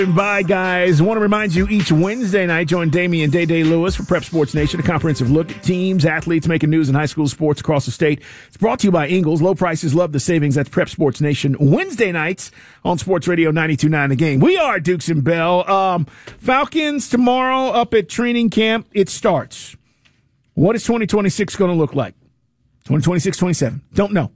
Bye, guys. I want to remind you, each Wednesday night, join Damian Day Lewis for Prep Sports Nation, a comprehensive look at teams, athletes making news in high school sports across the state. It's brought to you by Ingles. Low prices, love the savings. That's Prep Sports Nation, Wednesday nights on Sports Radio 92.9 The Game. We are Dukes and Bell. Falcons tomorrow up at training camp. It starts. What is 2026 going to look like? 2026, 27. Don't know.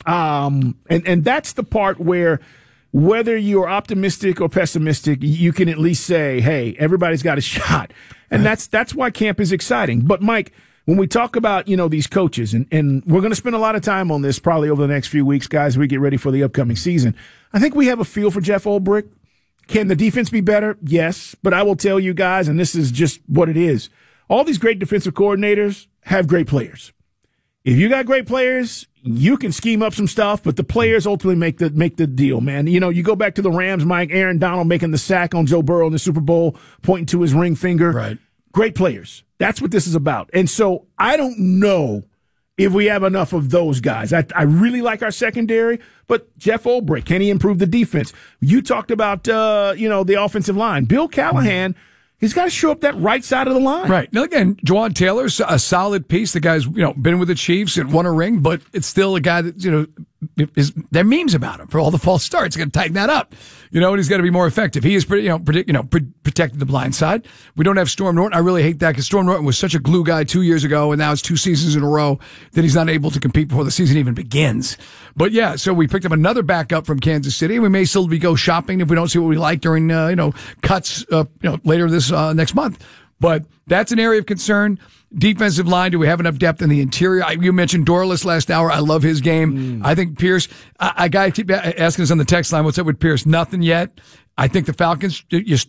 And that's the part where, whether you're optimistic or pessimistic, you can at least say, hey, everybody's got a shot. And that's why camp is exciting. But, Mike, when we talk about, these coaches, and we're going to spend a lot of time on this probably over the next few weeks, guys, as we get ready for the upcoming season, I think we have a feel for Jeff Ulbrich. Can the defense be better? Yes. But I will tell you guys, and this is just what it is, all these great defensive coordinators have great players. If you got great players, you can scheme up some stuff, but the players ultimately make the deal, man. You go back to the Rams, Mike, Aaron Donald making the sack on Joe Burrow in the Super Bowl, pointing to his ring finger. Right. Great players. That's what this is about. And so I don't know if we have enough of those guys. I really like our secondary, but Jeff Ulbrich, can he improve the defense? You talked about, the offensive line. Bill Callahan, he's got to show up that right side of the line. Right. Now, again, Juwan Taylor's a solid piece. The guy's, been with the Chiefs and won a ring, but it's still a guy that, there are memes about him for all the false starts. He's got to tighten that up, and he's got to be more effective. He is protecting the blind side. We don't have Storm Norton. I really hate that because Storm Norton was such a glue guy 2 years ago, and now it's 2 seasons in a row that he's not able to compete before the season even begins. But yeah, so we picked up another backup from Kansas City, and we may still go shopping if we don't see what we like during, cuts, later this next month. But that's an area of concern. Defensive line, do we have enough depth in the interior? You mentioned Dorless last hour. I love his game. I think Pierce, a guy keep asking us on the text line, what's up with Pierce? Nothing yet. I think the Falcons,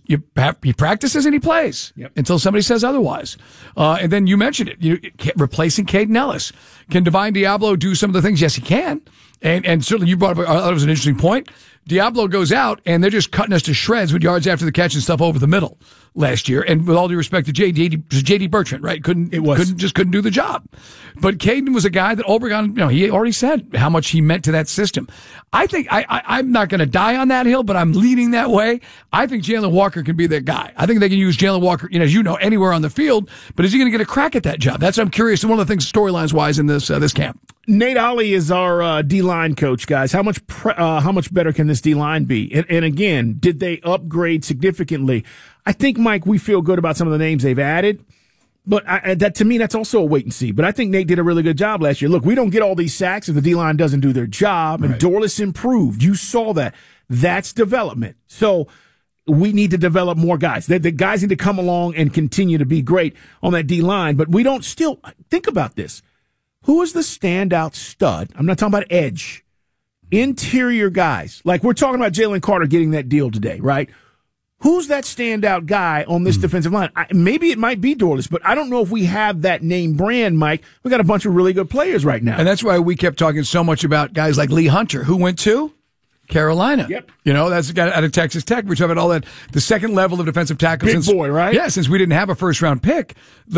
he practices and he plays until somebody says otherwise. And then you mentioned it, replacing Caden Ellis. Can Divine Diablo do some of the things? Yes, he can. And certainly you brought up, I thought it was an interesting point. Diablo goes out and they're just cutting us to shreds with yards after the catch and stuff over the middle last year. And with all due respect to JD Bertrand, right? Couldn't do the job. But Caden was a guy that Ulbrich, he already said how much he meant to that system. I think I'm not going to die on that hill, but I'm leaning that way. I think Jalen Walker can be that guy. I think they can use Jalen Walker, as anywhere on the field. But is he going to get a crack at that job? That's what I'm curious. And one of the things storylines wise in this camp. Nate Ollie is our D-line coach, guys. How much better can this D-line be? And again, did they upgrade significantly? I think, Mike, we feel good about some of the names they've added. But that to me, that's also a wait and see. But I think Nate did a really good job last year. Look, we don't get all these sacks if the D-line doesn't do their job. And Dorless improved. You saw that. That's development. So we need to develop more guys. The guys need to come along and continue to be great on that D-line. But we don't still think about this. Who is the standout stud? I'm not talking about edge. Interior guys. Like we're talking about Jalen Carter getting that deal today, right? Who's that standout guy on this defensive line? Maybe it might be Dorless, but I don't know if we have that name brand, Mike. We got a bunch of really good players right now. And that's why we kept talking so much about guys like Lee Hunter, who went to Carolina. Yep. That's a guy out of Texas Tech. We're talking about all that, the second level of defensive tackles. Big boy, right? Yeah, since we didn't have a first round pick.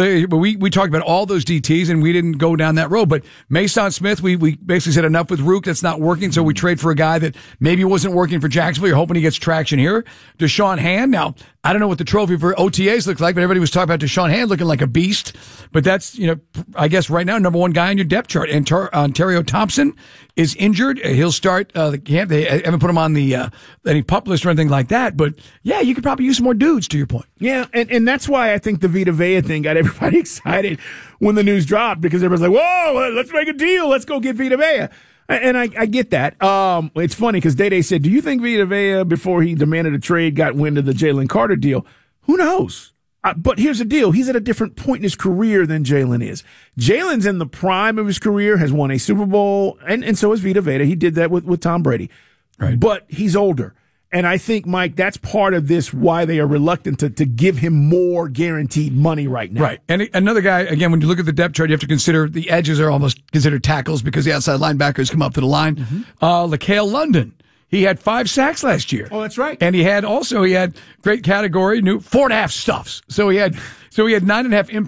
We talked about all those DTs and we didn't go down that road. But Mason Smith, we basically said enough with Rook. That's not working. So we trade for a guy that maybe wasn't working for Jacksonville. You're hoping he gets traction here. Deshaun Hand. Now, I don't know what the trophy for OTAs looks like, but everybody was talking about Deshaun Hand looking like a beast. But that's, I guess right now, number one guy on your depth chart. And Ontario Thompson is injured. He'll start the camp. They haven't put him on the any pup list or anything like that. But yeah, you could probably use some more dudes, to your point. Yeah, and that's why I think the Vita Vea thing got everybody excited when the news dropped, because everybody's like, whoa, let's make a deal. Let's go get Vita Vea. And I get that. It's funny because Day said, do you think Vita Vea, before he demanded a trade, got wind of the Jalen Carter deal? Who knows? But here's the deal. He's at a different point in his career than Jalen is. Jalen's in the prime of his career, has won a Super Bowl, and so is Vita Vea. He did that with Tom Brady. Right. But he's older. And I think, Mike, that's part of this, why they are reluctant to give him more guaranteed money right now. Right. And another guy, again, when you look at the depth chart, you have to consider the edges are almost considered tackles because the outside linebackers come up to the line. LaCale London. He had 5 sacks last year. Oh, that's right. And he had great category, 4.5 stuffs. So he had 9.5 impact.